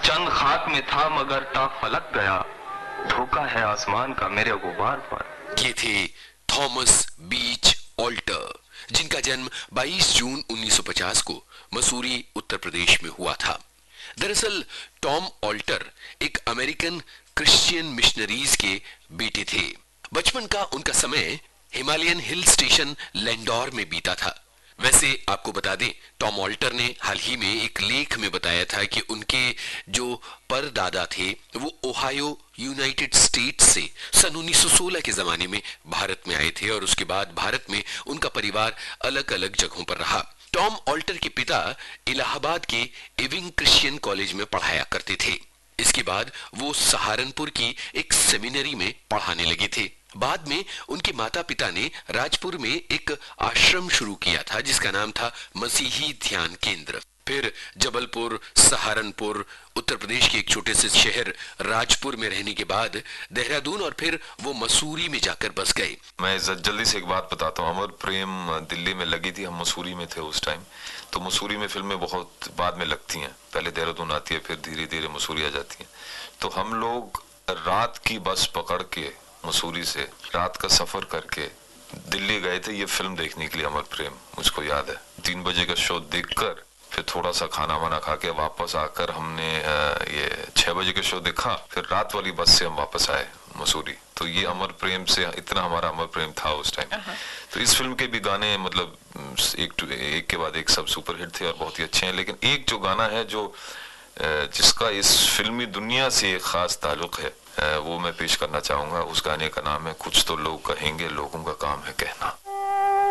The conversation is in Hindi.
चंद खाक में था मगर ता फलक गया, धोखा है आसमान का मेरे गुबार पर। ये थे थॉमस बीच ऑल्टर, जिनका जन्म 22 जून 1950 को मसूरी उत्तर प्रदेश में हुआ था। दरअसल टॉम ऑल्टर एक अमेरिकन क्रिश्चियन मिशनरीज के बेटे थे। बचपन का उनका समय हिमालयन हिल स्टेशन लैंडोर में बीता था। वैसे आपको बता दें, टॉम ऑल्टर ने हाल ही में एक लेख में बताया था कि उनके जो परदादा थे वो ओहायो यूनाइटेड स्टेट्स से सन 1916 के जमाने में भारत में आए थे और उसके बाद भारत में उनका परिवार अलग अलग जगहों पर रहा। टॉम ऑल्टर के पिता इलाहाबाद के इविंग क्रिश्चियन कॉलेज में पढ़ाया करते थे। इसके बाद वो सहारनपुर की एक सेमिनरी में पढ़ाने लगे थे। बाद में उनके माता पिता ने राजपुर में एक आश्रम शुरू किया था जिसका नाम था मसीही ध्यान केंद्र। फिर जबलपुर, सहारनपुर, उत्तर प्रदेश के एक छोटे से शहर राजपुर में रहने के बाद देहरादून और फिर वो मसूरी में जाकर बस गए। मैं जल्दी से एक बात बताता हूँ। अमर प्रेम दिल्ली में लगी थी, हम मसूरी में थे उस टाइम। तो मसूरी में फिल्में बहुत बाद में लगती हैं, पहले देहरादून आती है, फिर धीरे धीरे मसूरी आ जाती है। तो हम लोग रात की बस पकड़ के मसूरी से रात का सफर करके दिल्ली गए थे ये फिल्म देखने के लिए, अमर प्रेम। मुझको याद है 3 बजे का शो देखकर फिर थोड़ा सा खाना वाना खा के वापस आकर हमने ये 6 बजे का शो देखा, फिर रात वाली बस से हम वापस आए मसूरी। तो ये अमर प्रेम से इतना हमारा अमर प्रेम था उस टाइम। तो इस फिल्म के भी गाने मतलब एक के बाद एक सब सुपर हिट थे और बहुत ही अच्छे हैं। लेकिन एक जो गाना है जो जिसका इस फिल्मी दुनिया से एक खास ताल्लुक है वो मैं पेश करना चाहूंगा। उस गाने का नाम है कुछ तो लोग कहेंगे, लोगों का काम है कहना।